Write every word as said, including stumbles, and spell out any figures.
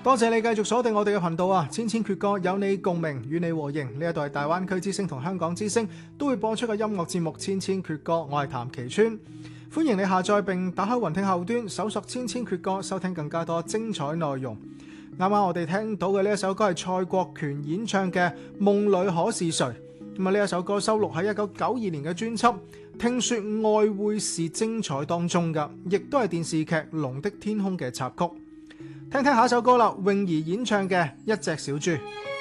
多謝你繼續鎖定我哋嘅頻道啊！千千闕歌有你共鳴，與你和應。呢一度係大灣區之聲同香港之聲都會播出嘅音樂節目《千千闕歌》，我係譚其川，歡迎你下載並打開雲聽後端，搜索《千千闕歌》，收聽更加多精彩內容。啱啱我哋聽到嘅呢一首歌係蔡國權演唱嘅《夢裏可是誰》，咁啊呢一首歌收錄喺一九九二年嘅專輯《聽說愛會是精彩》當中噶，亦都係電視劇《龍的天空》嘅插曲。聽聽下一首歌啦，泳兒演唱嘅《一隻小豬》。